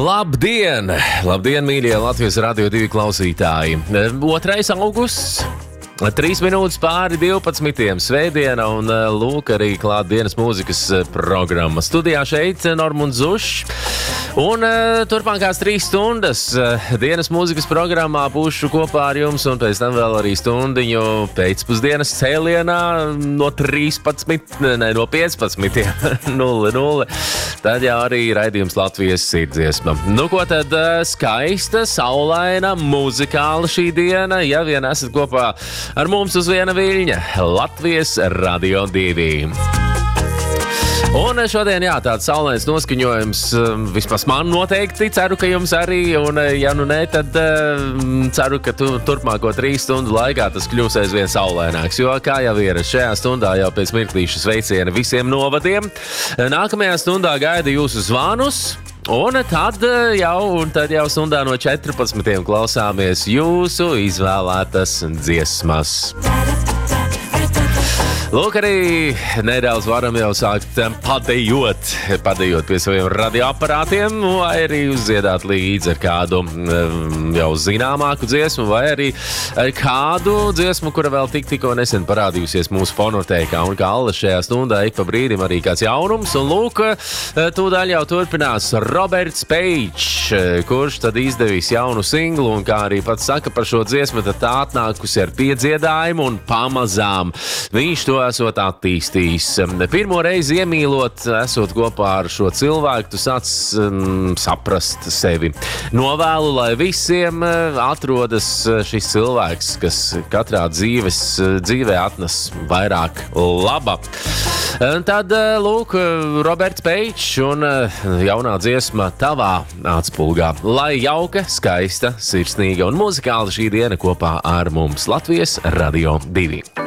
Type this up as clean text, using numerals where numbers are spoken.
Labdien! Labdien, mīļie Latvijas Radio 2 klausītāji! 2. augusts, 3 minūtes pāri 12. Svētdiena un lūk arī klāt dienas mūzikas programma. Studijā šeit Normunds Zušs. Un turpmākās 3 stundas dienas mūzikas programmā būšu kopā ar jums, un pēc tam vēl arī stundiņu pēcpusdienas cēlienā no 15:00. Tad jau arī raidījums Latvijas sirdsdziesma. Nu ko tad skaista, saulaina, muzikāla šī diena, ja vien esat kopā ar mums uz viena viļņa. Latvijas Radio 2. Un šodien, jā, tāds saulains noskaņojums, vismaz man noteikti, ceru, ka jums arī, un ja nu ne, tad ceru, ka turpmāko 3 stundu laikā tas kļūs aizvien saulaināks, jo, kā jau ir, šajā stundā jau pēc mirklīša sveiciena visiem novadiem. Nākamajā stundā gaida jūsu zvanus. Un tad jau stundā no 14 klausāmies jūsu izvēlētas dziesmas. Lūk, arī nedaudz varam jau sākt padejot pie saviem radioaparātiem, vai arī uzdziedāt līdzi ar kādu jau zināmāku dziesmu, vai arī ar kādu dziesmu, kura vēl tikko nesen parādījusies mūsu fonotēkā. Un kā alla šajā stundā ik pa brīdim arī kāds jaunums. Un lūk, tūdaļ jau turpinās Roberts Page, kurš tad izdevis jaunu singlu, un kā arī pats saka par šo dziesmu, tad tā atnākusi ar piedziedājumu un pamazām viņš to esot attīstījis. Pirmo reizi iemīlot, esot kopā ar šo cilvēku, tu sāc saprast sevi. Novēlu, lai visiem atrodas šis cilvēks, kas katrā dzīvē atnes vairāk laba. Tad, lūk, Roberts Page un jaunā dziesma Tavā atspulgā. Lai jauka, skaista, sirsnīga un muzikāla šī diena kopā ar mums Latvijas Radio 2.